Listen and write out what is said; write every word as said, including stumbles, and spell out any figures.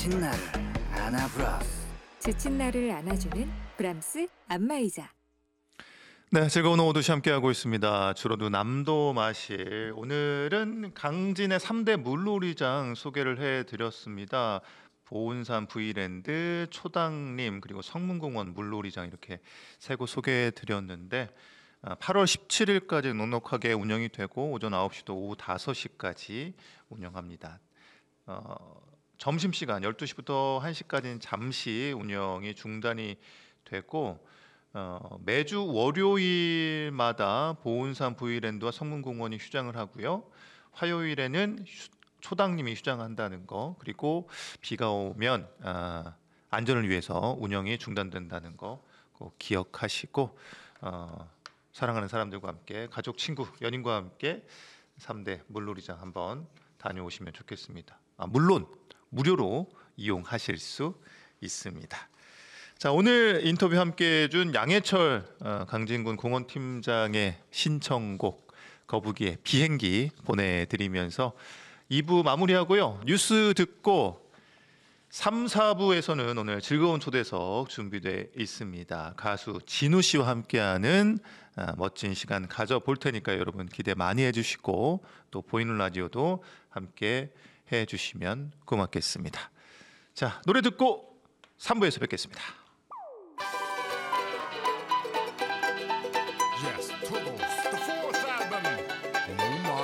지친 나를 안아브라스. 지친 나를 안아주는 브람스 안마의자. 네, 즐거운 오후 도시 함께하고 있습니다. 주로도 남도 마실. 오늘은 강진의 삼 대 물놀이장 소개를 해드렸습니다. 보은산 브이랜드, 초당림, 그리고 성문공원 물놀이장 이렇게 세 곳 소개해드렸는데 팔월 십칠일까지 넉넉하게 운영이 되고 오전 아홉 시부터 오후 다섯 시까지 운영합니다. 어, 점심시간 열두 시부터 한 시까지는 잠시 운영이 중단이 되고 어, 매주 월요일마다 보은산 브이랜드와 성문공원이 휴장을 하고요. 화요일에는 휴, 초당님이 휴장한다는 거, 그리고 비가 오면 아, 안전을 위해서 운영이 중단된다는 거 꼭 기억하시고 어, 사랑하는 사람들과 함께 가족, 친구, 연인과 함께 삼 대 물놀이장 한번 다녀오시면 좋겠습니다. 아, 물론 무료로 이용하실 수 있습니다. 자, 오늘 인터뷰 함께 해준 양해철 어, 강진군 공원팀장의 신청곡 거북이의 비행기 보내드리면서 이 부 마무리하고요. 뉴스 듣고 삼, 사 부에서는 오늘 즐거운 초대석 준비되어 있습니다. 가수 진우 씨와 함께하는 아, 멋진 시간 가져볼 테니까 여러분 기대 많이 해주시고 또 보이는 라디오도 함께 해주시면 고맙겠습니다. 자, 노래 듣고 삼 부에서 뵙겠습니다.